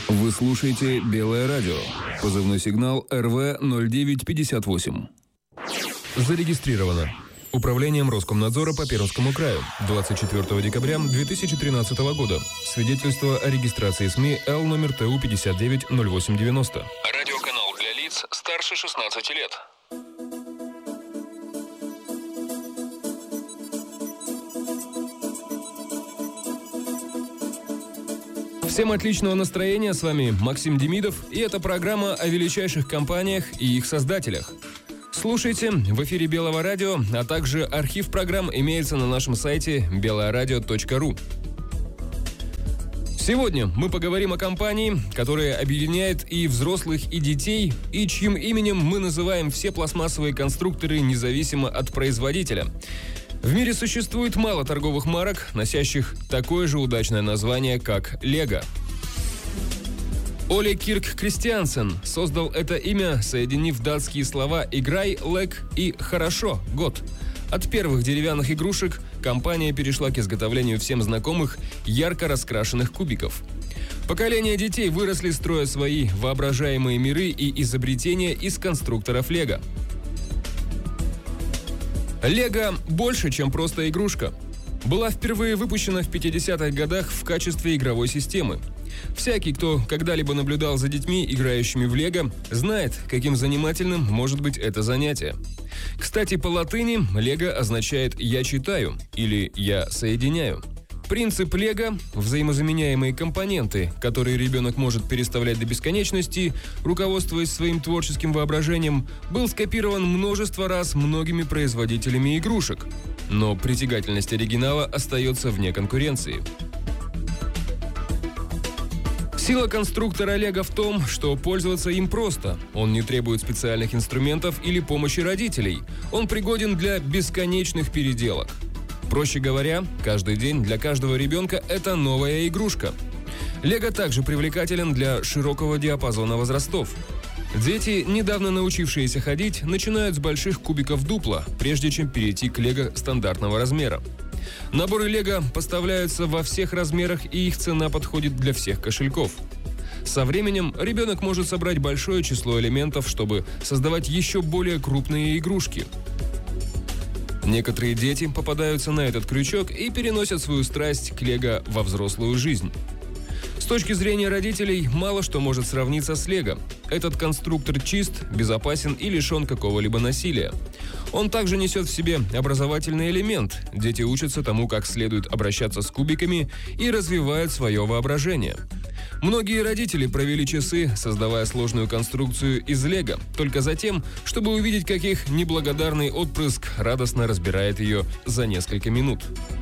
Вы слушаете «Белое радио». Позывной сигнал РВ-0958. Зарегистрировано Управлением Роскомнадзора по Пермскому краю 24 декабря 2013 года. Свидетельство о регистрации СМИ Л номер ТУ 590890. Радиоканал для лиц старше 16 лет. Всем отличного настроения, с вами Максим Демидов, и это программа о величайших компаниях и их создателях. Слушайте в эфире Белого радио, а также архив программ имеется на нашем сайте beloradio.ru. Сегодня мы поговорим о компании, которая объединяет и взрослых, и детей, и чьим именем мы называем все пластмассовые конструкторы независимо от производителя. В мире существует мало торговых марок, носящих такое же удачное название, как Лего. Оле Кирк Кристиансен создал это имя, соединив датские слова «играй», «лек» и «хорошо», «год». От первых деревянных игрушек компания перешла к изготовлению всем знакомых ярко раскрашенных кубиков. Поколения детей выросли, строя свои воображаемые миры и изобретения из конструкторов Лего. Лего больше, чем просто игрушка. Была впервые выпущена в 50-х годах в качестве игровой системы. Всякий, кто когда-либо наблюдал за детьми, играющими в Лего, знает, каким занимательным может быть это занятие. Кстати, по латыни Лего означает «я читаю» или «я соединяю». Принцип Лего – взаимозаменяемые компоненты, которые ребенок может переставлять до бесконечности, руководствуясь своим творческим воображением, был скопирован множество раз многими производителями игрушек. Но притягательность оригинала остается вне конкуренции. Сила конструктора Лего в том, что пользоваться им просто. Он не требует специальных инструментов или помощи родителей. Он пригоден для бесконечных переделок. Проще говоря, каждый день для каждого ребенка это новая игрушка. Лего также привлекателен для широкого диапазона возрастов. Дети, недавно научившиеся ходить, начинают с больших кубиков дупла, прежде чем перейти к Лего стандартного размера. Наборы Лего поставляются во всех размерах, и их цена подходит для всех кошельков. Со временем ребенок может собрать большое число элементов, чтобы создавать еще более крупные игрушки. Некоторые дети попадаются на этот крючок и переносят свою страсть к Лего во взрослую жизнь. С точки зрения родителей, мало что может сравниться с Лего. Этот конструктор чист, безопасен и лишен какого-либо насилия. Он также несет в себе образовательный элемент. Дети учатся тому, как следует обращаться с кубиками, и развивают свое воображение. Многие родители провели часы, создавая сложную конструкцию из Лего, только за тем, чтобы увидеть, как их неблагодарный отпрыск радостно разбирает ее за несколько минут.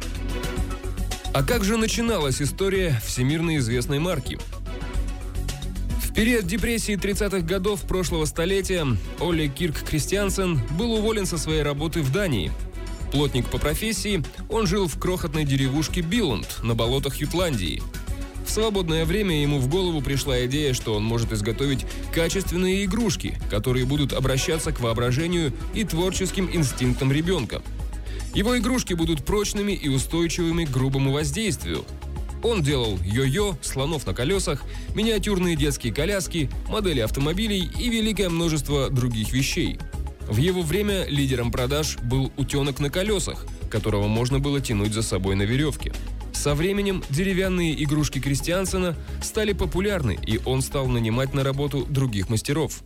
А как же начиналась история всемирно известной марки? В период депрессии 30-х годов прошлого столетия Оле Кирк Кристиансен был уволен со своей работы в Дании. Плотник по профессии, он жил в крохотной деревушке Биллунд на болотах Ютландии. В свободное время ему в голову пришла идея, что он может изготовить качественные игрушки, которые будут обращаться к воображению и творческим инстинктам ребенка. Его игрушки будут прочными и устойчивыми к грубому воздействию. Он делал йо-йо, слонов на колесах, миниатюрные детские коляски, модели автомобилей и великое множество других вещей. В его время лидером продаж был утенок на колесах, которого можно было тянуть за собой на веревке. Со временем деревянные игрушки Кристиансена стали популярны, и он стал нанимать на работу других мастеров.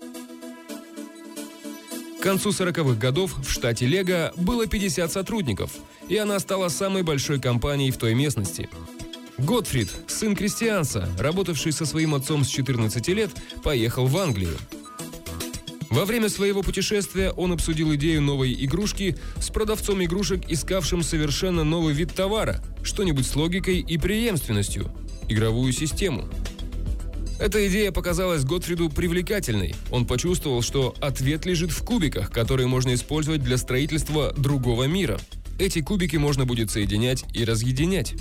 К концу 40-х годов в штате Лего было 50 сотрудников, и она стала самой большой компанией в той местности. Готфрид, сын Кристианса, работавший со своим отцом с 14 лет, поехал в Англию. Во время своего путешествия он обсудил идею новой игрушки с продавцом игрушек, искавшим совершенно новый вид товара, что-нибудь с логикой и преемственностью – игровую систему. Эта идея показалась Готфриду привлекательной. Он почувствовал, что ответ лежит в кубиках, которые можно использовать для строительства другого мира. Эти кубики можно будет соединять и разъединять.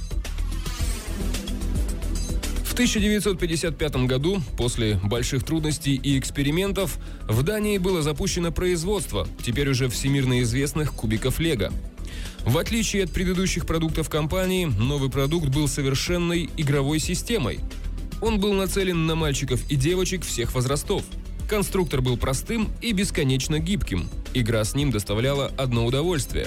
В 1955 году, после больших трудностей и экспериментов, в Дании было запущено производство, теперь уже всемирно известных кубиков Лего. В отличие от предыдущих продуктов компании, новый продукт был совершенной игровой системой. Он был нацелен на мальчиков и девочек всех возрастов. Конструктор был простым и бесконечно гибким. Игра с ним доставляла одно удовольствие.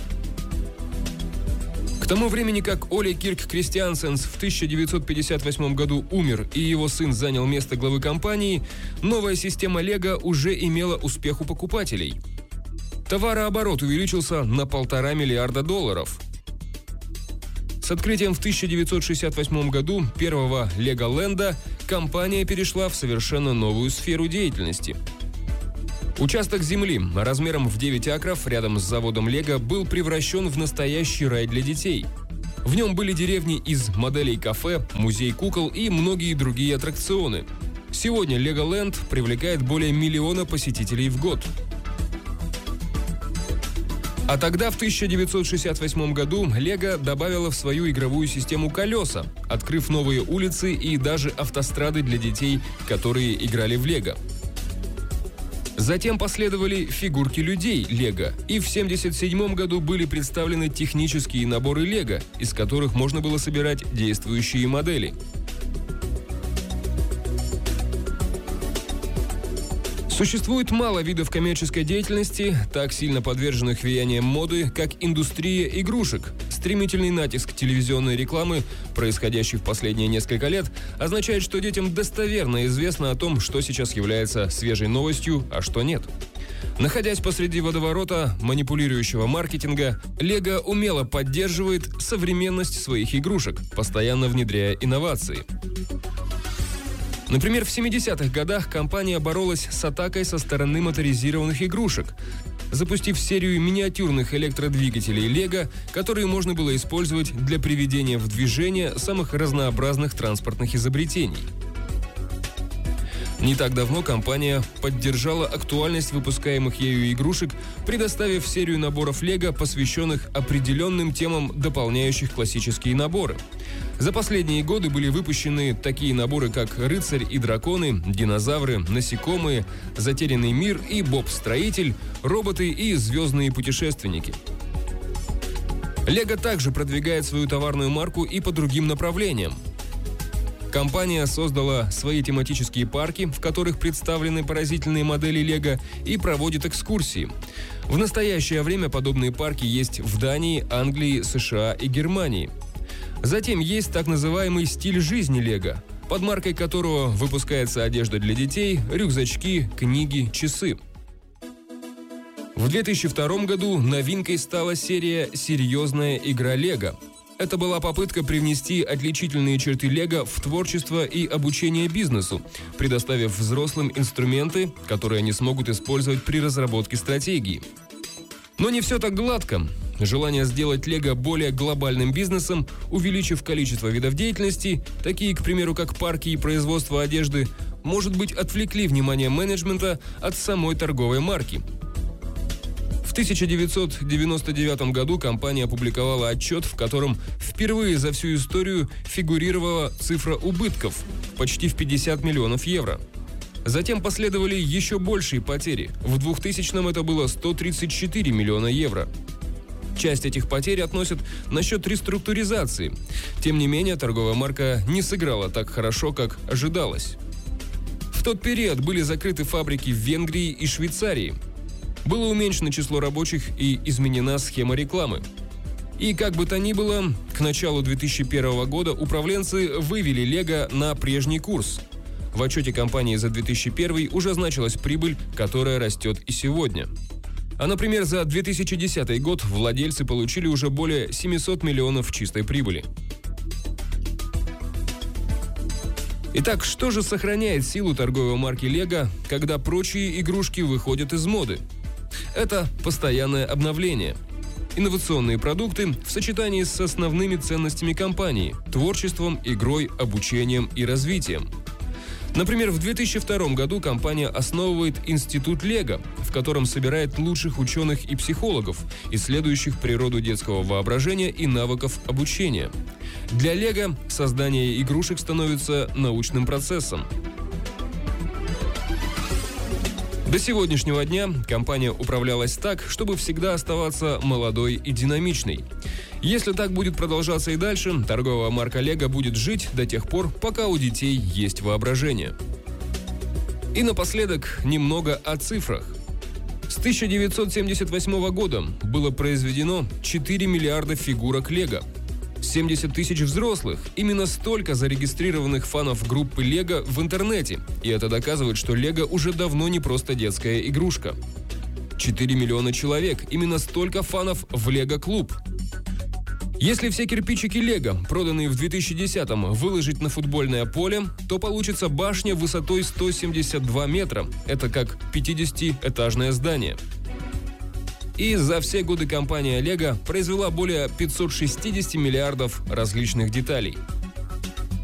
К тому времени, как Оле Кирк Кристиансенс в 1958 году умер и его сын занял место главы компании, новая система Лего уже имела успех у покупателей. Товарооборот увеличился на $1,5 миллиарда. С открытием в 1968 году первого Леголенда компания перешла в совершенно новую сферу деятельности. Участок земли размером в 9 акров рядом с заводом Лего был превращен в настоящий рай для детей. В нем были деревни из моделей кафе, музей кукол и многие другие аттракционы. Сегодня Леголенд привлекает более 1 миллиона посетителей в год. А тогда, в 1968 году, Лего добавила в свою игровую систему колеса, открыв новые улицы и даже автострады для детей, которые играли в Лего. Затем последовали фигурки людей Лего, и в 1977 году были представлены технические наборы Лего, из которых можно было собирать действующие модели. Существует мало видов коммерческой деятельности, так сильно подверженных влиянием моды, как индустрия игрушек. Стремительный натиск телевизионной рекламы, происходящий в последние несколько лет, означает, что детям достоверно известно о том, что сейчас является свежей новостью, а что нет. Находясь посреди водоворота манипулирующего маркетинга, Лего умело поддерживает современность своих игрушек, постоянно внедряя инновации. Например, в 70-х годах компания боролась с атакой со стороны моторизированных игрушек, запустив серию миниатюрных электродвигателей Лего, которые можно было использовать для приведения в движение самых разнообразных транспортных изобретений. Не так давно компания поддержала актуальность выпускаемых ею игрушек, предоставив серию наборов Лего, посвященных определенным темам, дополняющих классические наборы. За последние годы были выпущены такие наборы, как «Рыцарь и драконы», «Динозавры», «Насекомые», «Затерянный мир» и «Боб-строитель», «Роботы» и «Звездные путешественники». Лего также продвигает свою товарную марку и по другим направлениям. Компания создала свои тематические парки, в которых представлены поразительные модели Лего, и проводит экскурсии. В настоящее время подобные парки есть в Дании, Англии, США и Германии. Затем есть так называемый стиль жизни Лего, под маркой которого выпускается одежда для детей, рюкзачки, книги, часы. В 2002 году новинкой стала серия «Серьезная игра Лего». Это была попытка привнести отличительные черты Лего в творчество и обучение бизнесу, предоставив взрослым инструменты, которые они смогут использовать при разработке стратегии. Но не все так гладко. Желание сделать Лего более глобальным бизнесом, увеличив количество видов деятельности, такие, к примеру, как парки и производство одежды, может быть, отвлекли внимание менеджмента от самой торговой марки. В 1999 году компания опубликовала отчет, в котором впервые за всю историю фигурировала цифра убытков почти в 50 миллионов евро. Затем последовали еще большие потери. В 2000-м это было 134 миллиона евро. Часть этих потерь относят на счет реструктуризации. Тем не менее, торговая марка не сыграла так хорошо, как ожидалось. В тот период были закрыты фабрики в Венгрии и Швейцарии. Было уменьшено число рабочих и изменена схема рекламы. И как бы то ни было, к началу 2001 года управленцы вывели Лего на прежний курс. В отчете компании за 2001 уже значилась прибыль, которая растет и сегодня. А, например, за 2010 год владельцы получили уже более 700 миллионов чистой прибыли. Итак, что же сохраняет силу торговой марки Лего, когда прочие игрушки выходят из моды? Это постоянное обновление. Инновационные продукты в сочетании с основными ценностями компании – творчеством, игрой, обучением и развитием. Например, в 2002 году компания основывает Институт Лего, в котором собирает лучших ученых и психологов, исследующих природу детского воображения и навыков обучения. Для Лего создание игрушек становится научным процессом. До сегодняшнего дня компания управлялась так, чтобы всегда оставаться молодой и динамичной. Если так будет продолжаться и дальше, торговая марка Lego будет жить до тех пор, пока у детей есть воображение. И напоследок немного о цифрах. С 1978 года было произведено 4 миллиарда фигурок Lego. 70 тысяч взрослых, именно столько зарегистрированных фанов группы Lego в интернете. И это доказывает, что Lego уже давно не просто детская игрушка. 4 миллиона человек, именно столько фанов в Lego-клуб. Если все кирпичики Lego, проданные в 2010-м, выложить на футбольное поле, то получится башня высотой 172 метра. Это как 50-этажное здание. И за все годы компания Lego произвела более 560 миллиардов различных деталей.